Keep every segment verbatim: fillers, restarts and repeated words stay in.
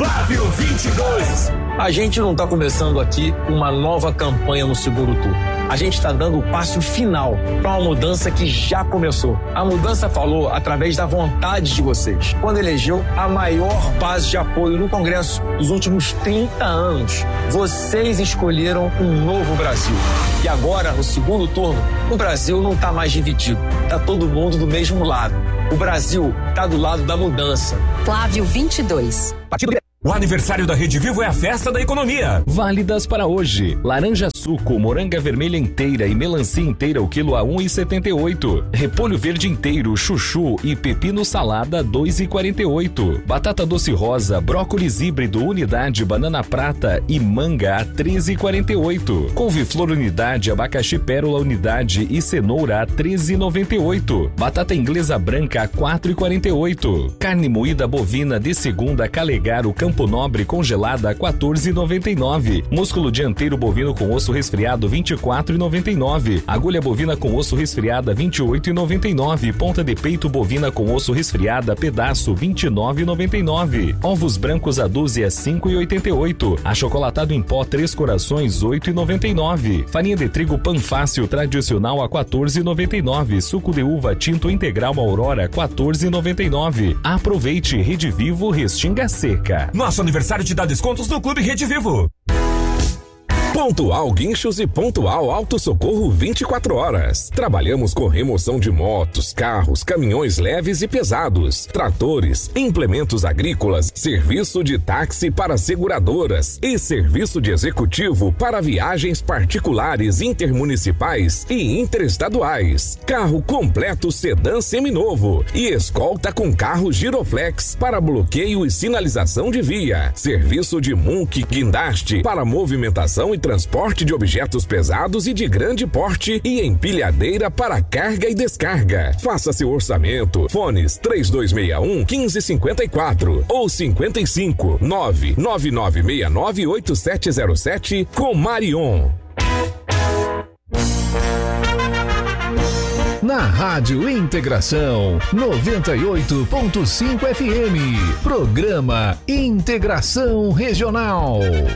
Flávio vinte e dois. A gente não está começando aqui uma nova campanha no segundo turno. A gente está dando o passo final para uma mudança que já começou. A mudança falou através da vontade de vocês, quando elegeu a maior base de apoio no Congresso dos últimos trinta anos. Vocês escolheram um novo Brasil. E agora, no segundo turno, o Brasil não está mais dividido. Está todo mundo do mesmo lado. O Brasil está do lado da mudança. Flávio vinte e dois. Partido O aniversário da Rede Vivo é a festa da economia. Válidas para hoje. Laranja suco, moranga vermelha inteira e melancia inteira o quilo a um e setenta e oito. Repolho verde inteiro, chuchu e pepino salada dois e quarenta e oito. Batata doce rosa, brócolis híbrido unidade, banana prata e manga a treze e quarenta e oito. Couve-flor unidade, abacaxi pérola unidade e cenoura a treze e noventa e oito. Batata inglesa branca a quatro e quarenta e oito. Carne moída bovina de segunda Calegaro Campo Nobre congelada a quatorze e noventa e nove. Músculo dianteiro bovino com osso resfriado vinte e quatro e noventa e nove. Agulha bovina com osso resfriada vinte e oito e noventa e nove. Ponta de peito bovina com osso resfriada pedaço vinte e nove e noventa e nove. Ovos brancos a dúzia cinco e oitenta e oito. Achocolatado em pó Três Corações oito e noventa e nove. Farinha de trigo Panfácil tradicional a quatorze e noventa e nove. Suco de uva tinto integral Aurora quatorze e noventa e nove. Aproveite, Rede Vivo Restinga Seca. Nosso aniversário te dá descontos no Clube Rede Vivo. Pontual Guinchos e Pontual Auto Socorro vinte e quatro horas. Trabalhamos com remoção de motos, carros, caminhões leves e pesados, tratores, implementos agrícolas, serviço de táxi para seguradoras e serviço de executivo para viagens particulares, intermunicipais e interestaduais. Carro completo sedã seminovo e escolta com carro giroflex para bloqueio e sinalização de via. Serviço de M U C guindaste para movimentação e transporte de objetos pesados e de grande porte e empilhadeira para carga e descarga. Faça seu orçamento. Fones três dois seis um, um cinco cinco quatro ou cinquenta e cinco, nove nove nove seis nove oito sete zero sete com Marion. Na Rádio Integração noventa e oito ponto cinco F M. Programa Integração Regional.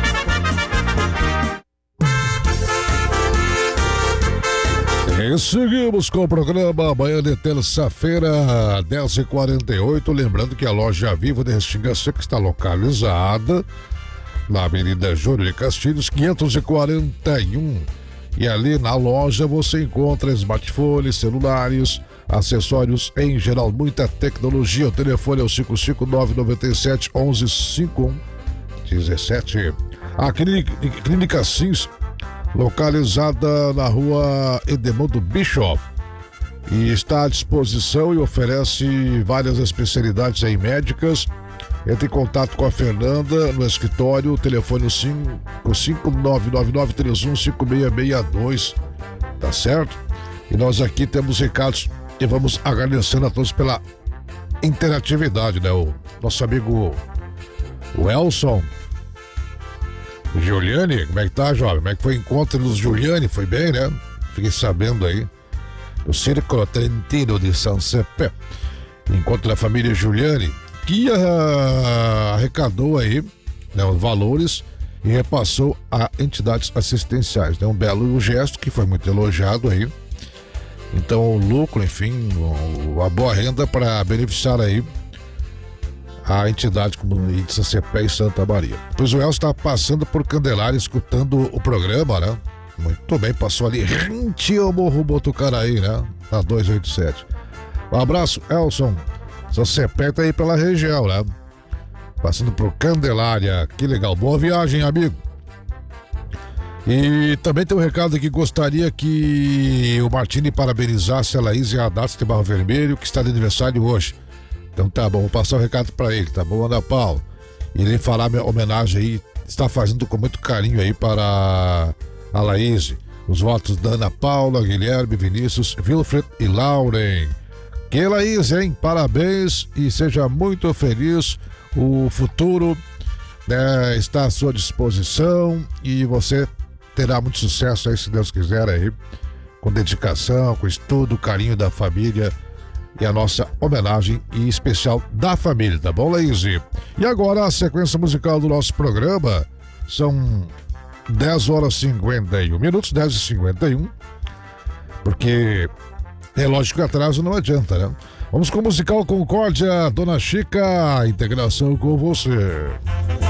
E seguimos com o programa amanhã de terça-feira, dez e quarenta e oito. Lembrando que a loja Vivo de Restinga Seca está localizada na Avenida Júlio de Castilhos, quinhentos e quarenta e um. E ali na loja você encontra smartphones, celulares, acessórios em geral, muita tecnologia. O telefone é o cinco cinco nove nove sete um um cinco um um sete. A Clínica, Clínica Sims, localizada na rua Edemundo Bischoff, e está à disposição e oferece várias especialidades aí médicas. Entre em contato com a Fernanda no escritório, o telefone cinco cinco nove nove nove três um cinco seis seis dois, tá certo? E nós aqui temos recados e vamos agradecendo a todos pela interatividade, né? O nosso amigo o Elson Giuliani, como é que tá, jovem? Como é que foi o encontro dos Giuliani? Foi bem, né? Fiquei sabendo aí. O Círculo Trentino de São Cepé. Encontro da família Giuliani, que uh, arrecadou aí, né, os valores e repassou a entidades assistenciais. Né? Um belo gesto que foi muito elogiado aí. Então, o lucro, enfim, o, a boa renda para beneficiar aí a entidade como de São Cepé e Santa Maria. Pois o Elcio está passando por Candelária, escutando o programa, né? Muito bem, passou ali, Rintiu Morro Botucaraí, né? Na duzentos e oitenta e sete. Um abraço, Elson. São Cepé tá aí pela região, né? Passando por Candelária, que legal. Boa viagem, amigo. E também tem um recado que gostaria que o Martini parabenizasse a Laís e a Adas de Barro Vermelho, que está de aniversário hoje. Então tá bom, vou passar o recado pra ele, tá bom, Ana Paula? E ele fará minha homenagem aí, está fazendo com muito carinho aí para a Laís. Os votos da Ana Paula, Guilherme, Vinícius, Wilfred e Lauren. Que Laís, hein? Parabéns e seja muito feliz. O futuro, né, está à sua disposição e você terá muito sucesso aí, se Deus quiser aí, com dedicação, com estudo, carinho da família e a nossa homenagem e especial da família, tá bom, Laís? E agora a sequência musical do nosso programa são dez horas e cinquenta e um minutos, dez e cinquenta e um, porque relógio que atraso não adianta, né? Vamos com o musical Concórdia, Dona Chica, integração com você.